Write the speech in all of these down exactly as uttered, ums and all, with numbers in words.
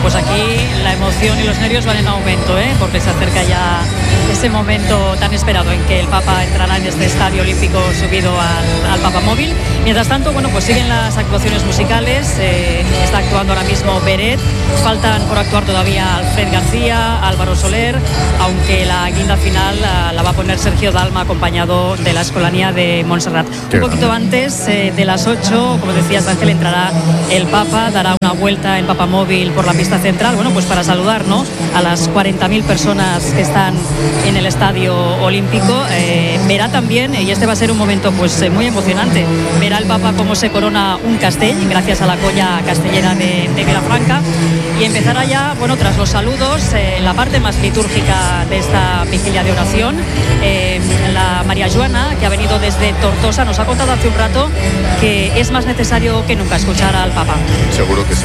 pues aquí la emoción y los nervios van en aumento, ¿eh? Porque se acerca ya ese momento tan esperado en que el Papa entrará en este estadio olímpico subido al, al Papamóvil. Mientras tanto, bueno, pues siguen las actuaciones musicales. Eh, está actuando ahora mismo Beret. Faltan por actuar todavía Alfred García, Álvaro Soler, aunque la guinda final la, la va a poner Sergio Dalma, acompañado de la Escolanía de Montserrat. Un poquito antes eh, de las ocho, como decías, Ángel, entrará el Papa, dará una vuelta en Papamóvil por la pista central, bueno, pues para saludar, ¿no?, a las cuarenta mil personas que están en el estadio olímpico. Eh, verá también, y este va a ser un momento pues muy emocionante, verá el Papa cómo se corona un castell, gracias a la colla castellera de, de Vilafranca, y empezará ya, bueno, tras los saludos, eh, la parte más litúrgica de esta vigilia de oración. Eh, la María Joana, que ha venido desde Tortosa, nos ha contado hace un rato que es más necesario que nunca escuchar al Papa. Seguro que sí.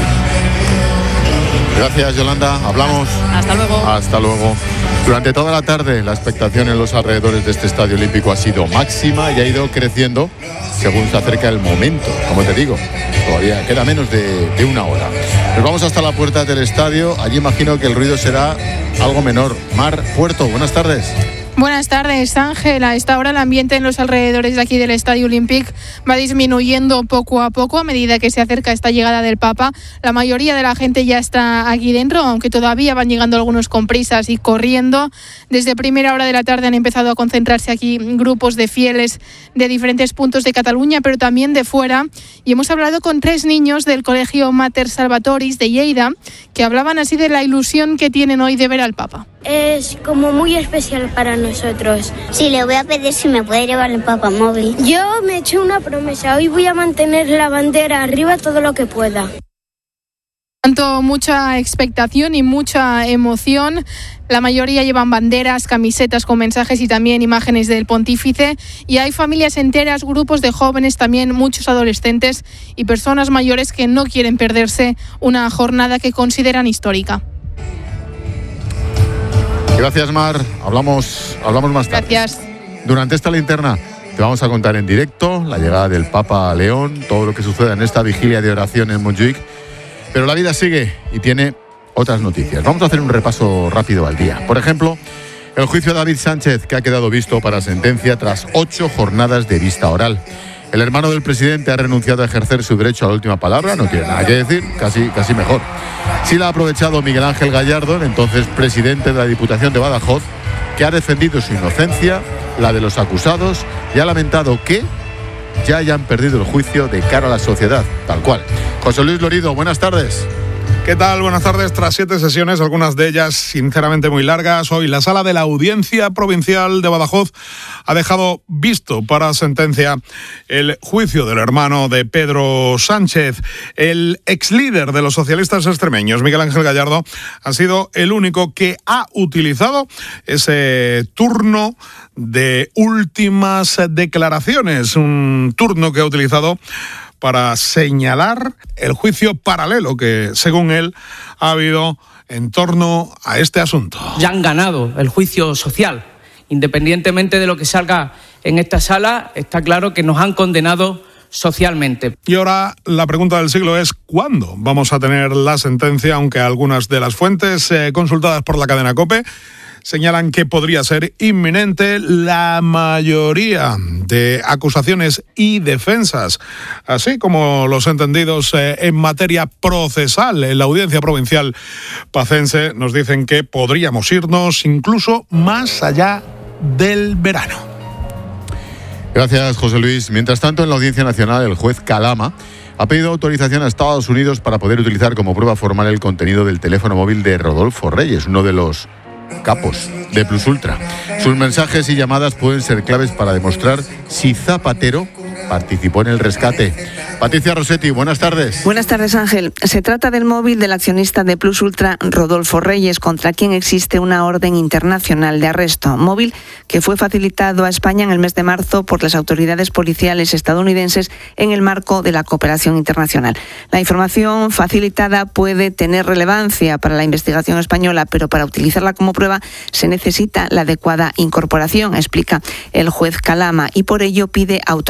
Gracias, Yolanda. Hablamos. Hasta luego. Hasta luego. Durante toda la tarde, la expectación en los alrededores de este estadio olímpico ha sido máxima y ha ido creciendo según se acerca el momento. Como te digo, todavía queda menos de, de una hora. Nos vamos hasta la puerta del estadio. Allí imagino que el ruido será algo menor. Mar Puerto, buenas tardes. Buenas tardes, Ángel. A esta hora el ambiente en los alrededores de aquí del Estadio Olímpic va disminuyendo poco a poco a medida que se acerca esta llegada del Papa. La mayoría de la gente ya está aquí dentro, aunque todavía van llegando algunos con prisas y corriendo. Desde primera hora de la tarde han empezado a concentrarse aquí grupos de fieles de diferentes puntos de Cataluña, pero también de fuera. Y hemos hablado con tres niños del Colegio Mater Salvatoris de Lleida, que hablaban así de la ilusión que tienen hoy de ver al Papa. Es como muy especial para nosotros. Sí, le voy a pedir si me puede llevar el Papamóvil. Yo me he hecho una promesa. Hoy voy a mantener la bandera arriba todo lo que pueda. Tanto mucha expectación y mucha emoción. La mayoría llevan banderas, camisetas con mensajes y también imágenes del pontífice. Y hay familias enteras, grupos de jóvenes, también muchos adolescentes y personas mayores que no quieren perderse una jornada que consideran histórica. Gracias, Mar. Hablamos, hablamos más tarde. Gracias. Durante esta linterna te vamos a contar en directo la llegada del Papa a León, todo lo que suceda en esta vigilia de oración en Montjuïc. Pero la vida sigue y tiene otras noticias. Vamos a hacer un repaso rápido al día. Por ejemplo, el juicio de David Sánchez, que ha quedado visto para sentencia tras ocho jornadas de vista oral. El hermano del presidente ha renunciado a ejercer su derecho a la última palabra, no tiene nada que decir, casi, casi mejor. Sí la ha aprovechado Miguel Ángel Gallardo, el entonces presidente de la Diputación de Badajoz, que ha defendido su inocencia, la de los acusados, y ha lamentado que ya hayan perdido el juicio de cara a la sociedad, tal cual. José Luis Lorido, buenas tardes. ¿Qué tal? Buenas tardes. Tras siete sesiones, algunas de ellas sinceramente muy largas, hoy la Sala de la Audiencia Provincial de Badajoz ha dejado visto para sentencia el juicio del hermano de Pedro Sánchez. El ex líder de los socialistas extremeños, Miguel Ángel Gallardo, ha sido el único que ha utilizado ese turno de últimas declaraciones, un turno que ha utilizado para señalar el juicio paralelo que, según él, ha habido en torno a este asunto. Ya han ganado el juicio social. Independientemente de lo que salga en esta sala, está claro que nos han condenado socialmente. Y ahora la pregunta del siglo es ¿cuándo vamos a tener la sentencia? Aunque algunas de las fuentes eh, consultadas por la cadena COPE señalan que podría ser inminente. La mayoría de acusaciones y defensas, así como los entendidos eh, en materia procesal en la Audiencia Provincial Pacense, nos dicen que podríamos irnos incluso más allá del verano. Gracias, José Luis. Mientras tanto, en la Audiencia Nacional, el juez Calama ha pedido autorización a Estados Unidos para poder utilizar como prueba formal el contenido del teléfono móvil de Rodolfo Reyes, uno de los capos de Plus Ultra. Sus mensajes y llamadas pueden ser claves para demostrar si Zapatero participó en el rescate. Patricia Rossetti, buenas tardes. Buenas tardes, Ángel. Se trata del móvil del accionista de Plus Ultra, Rodolfo Reyes, contra quien existe una orden internacional de arresto. Móvil que fue facilitado a España en el mes de marzo por las autoridades policiales estadounidenses en el marco de la cooperación internacional. La información facilitada puede tener relevancia para la investigación española, pero para utilizarla como prueba se necesita la adecuada incorporación, explica el juez Calama, y por ello pide autorización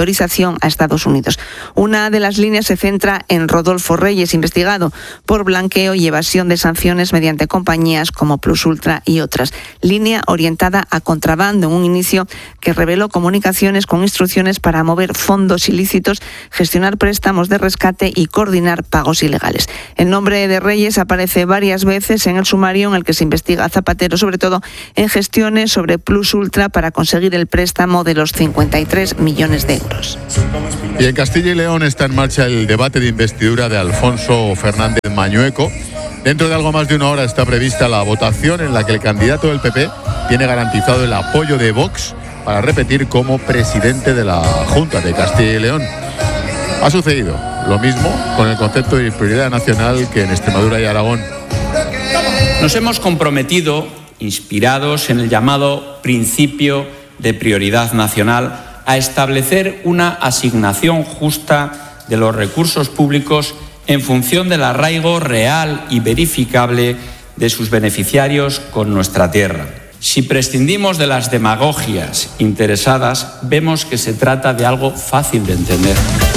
extradición a Estados Unidos. Una de las líneas se centra en Rodolfo Reyes, investigado por blanqueo y evasión de sanciones mediante compañías como Plus Ultra y otras. Línea orientada a contrabando, en un inicio que reveló comunicaciones con instrucciones para mover fondos ilícitos, gestionar préstamos de rescate y coordinar pagos ilegales. El nombre de Reyes aparece varias veces en el sumario en el que se investiga a Zapatero, sobre todo en gestiones sobre Plus Ultra para conseguir el préstamo de los cincuenta y tres millones de euros. Y en Castilla y León está en marcha el debate de investidura de Alfonso Fernández Mañueco. Dentro de algo más de una hora está prevista la votación en la que el candidato del P P tiene garantizado el apoyo de Vox para repetir como presidente de la Junta de Castilla y León. Ha sucedido lo mismo con el concepto de prioridad nacional que en Extremadura y Aragón. Nos hemos comprometido, inspirados en el llamado principio de prioridad nacional, a establecer una asignación justa de los recursos públicos en función del arraigo real y verificable de sus beneficiarios con nuestra tierra. Si prescindimos de las demagogias interesadas, vemos que se trata de algo fácil de entender.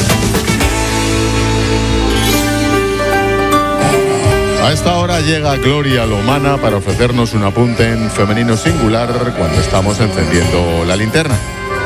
A esta hora llega Gloria Lomana para ofrecernos un apunte en femenino singular cuando estamos encendiendo la linterna.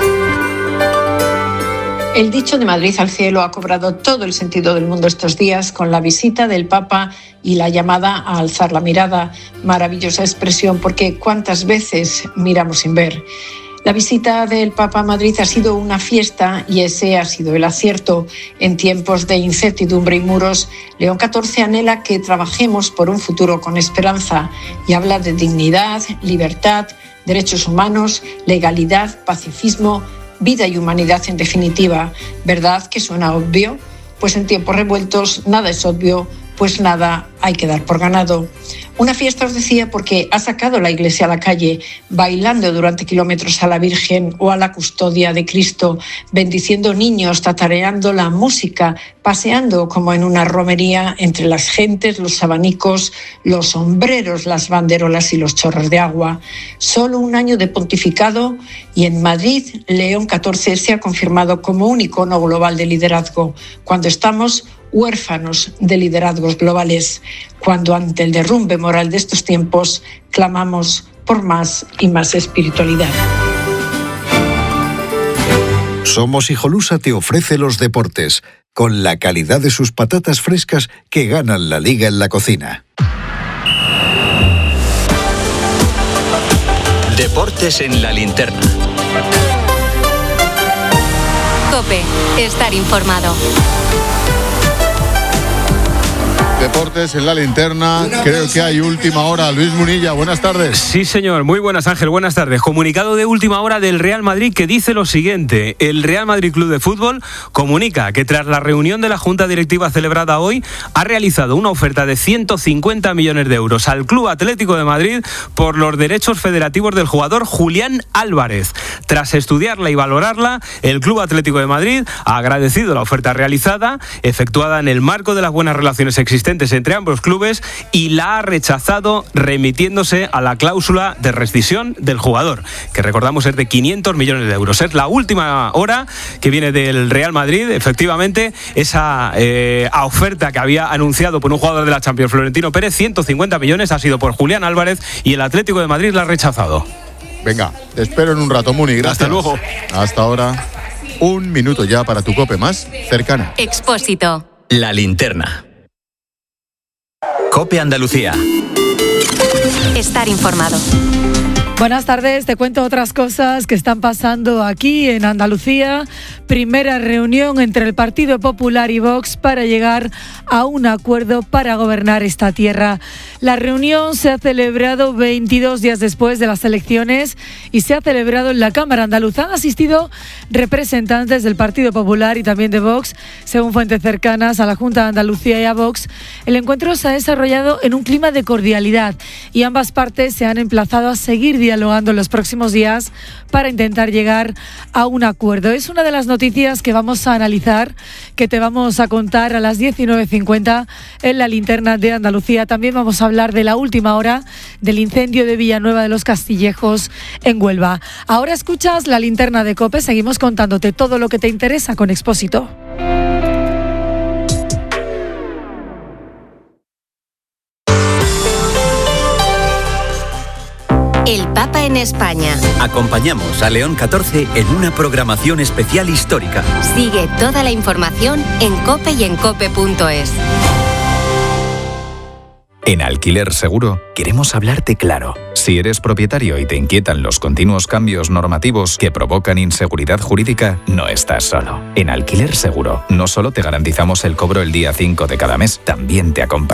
El dicho de Madrid al cielo ha cobrado todo el sentido del mundo estos días con la visita del Papa y la llamada a alzar la mirada. Maravillosa expresión, porque cuántas veces miramos sin ver. La visita del Papa a Madrid ha sido una fiesta y ese ha sido el acierto. En tiempos de incertidumbre y muros, León catorce anhela que trabajemos por un futuro con esperanza y habla de dignidad, libertad, derechos humanos, legalidad, pacifismo, vida y humanidad en definitiva. ¿Verdad que suena obvio? Pues en tiempos revueltos nada es obvio, pues nada hay que dar por ganado. Una fiesta, os decía, porque ha sacado la Iglesia a la calle, bailando durante kilómetros a la Virgen o a la custodia de Cristo, bendiciendo niños, tatareando la música, paseando como en una romería entre las gentes, los abanicos, los sombreros, las banderolas y los chorros de agua. Solo un año de pontificado y en Madrid, León catorce se ha confirmado como un icono global de liderazgo, cuando estamos huérfanos de liderazgos globales, cuando ante el derrumbe moral de estos tiempos clamamos por más y más espiritualidad. Somos Hijolusa te ofrece los deportes, con la calidad de sus patatas frescas que ganan la liga en la cocina. Deportes en la linterna. COPE, estar informado. Deportes en la linterna, creo que hay última hora. Luis Munilla, buenas tardes. Sí, señor, muy buenas, Ángel, buenas tardes. Comunicado de última hora del Real Madrid que dice lo siguiente: el Real Madrid Club de Fútbol comunica que tras la reunión de la Junta Directiva celebrada hoy, ha realizado una oferta de ciento cincuenta millones de euros al Club Atlético de Madrid por los derechos federativos del jugador Julián Álvarez. Tras estudiarla y valorarla, el Club Atlético de Madrid ha agradecido la oferta realizada, efectuada en el marco de las buenas relaciones existentes entre ambos clubes, y la ha rechazado remitiéndose a la cláusula de rescisión del jugador, que recordamos es de quinientos millones de euros. Es la última hora que viene del Real Madrid. Efectivamente, esa eh, oferta que había anunciado por un jugador de la Champions, Florentino Pérez, ciento cincuenta millones, ha sido por Julián Álvarez y el Atlético de Madrid la ha rechazado. Venga, te espero en un rato, Muni. Gracias. Hasta luego. Hasta ahora. Un minuto ya para tu COPE más cercana. Expósito. La linterna. COPE Andalucía. Estar informado. Buenas tardes, te cuento otras cosas que están pasando aquí en Andalucía. Primera reunión entre el Partido Popular y Vox para llegar a un acuerdo para gobernar esta tierra. La reunión se ha celebrado veintidós días después de las elecciones y se ha celebrado en la Cámara Andaluza. Han asistido representantes del Partido Popular y también de Vox, según fuentes cercanas a la Junta de Andalucía y a Vox. El encuentro se ha desarrollado en un clima de cordialidad y ambas partes se han emplazado a seguir dialogando dialogando en los próximos días para intentar llegar a un acuerdo. Es una de las noticias que vamos a analizar, que te vamos a contar a las diecinueve cincuenta en la linterna de Andalucía. También vamos a hablar de la última hora del incendio de Villanueva de los Castillejos en Huelva. Ahora escuchas la linterna de COPE. Seguimos contándote todo lo que te interesa con Expósito. El Papa en España. Acompañamos a León catorce en una programación especial histórica. Sigue toda la información en COPE y en cope punto es. En Alquiler Seguro queremos hablarte claro. Si eres propietario y te inquietan los continuos cambios normativos que provocan inseguridad jurídica, no estás solo. En Alquiler Seguro no solo te garantizamos el cobro el día cinco de cada mes, también te acompañamos.